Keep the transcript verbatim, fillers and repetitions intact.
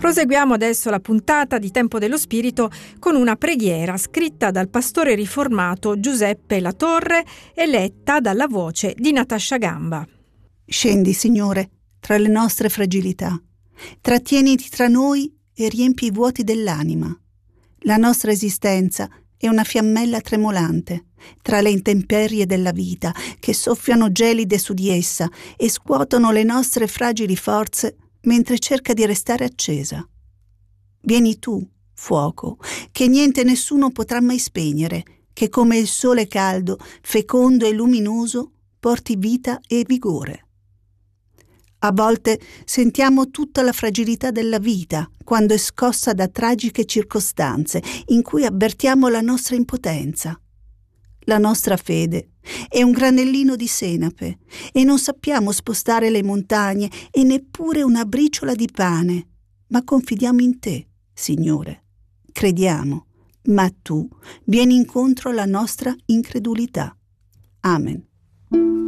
Proseguiamo adesso la puntata di Tempo dello Spirito con una preghiera scritta dal pastore riformato Giuseppe Latorre e letta dalla voce di Natascia Gamba. Scendi, Signore, tra le nostre fragilità. Trattieniti tra noi e riempi i vuoti dell'anima. La nostra esistenza è una fiammella tremolante tra le intemperie della vita che soffiano gelide su di essa e scuotono le nostre fragili forze mentre cerca di restare accesa. Vieni tu, fuoco, che niente e nessuno potrà mai spegnere, che come il sole caldo, fecondo e luminoso, porti vita e vigore. A volte sentiamo tutta la fragilità della vita quando è scossa da tragiche circostanze in cui avvertiamo la nostra impotenza. La nostra fede è un granellino di senape e non sappiamo spostare le montagne e neppure una briciola di pane, ma confidiamo in te, Signore. Crediamo, ma tu vieni incontro alla nostra incredulità. Amen.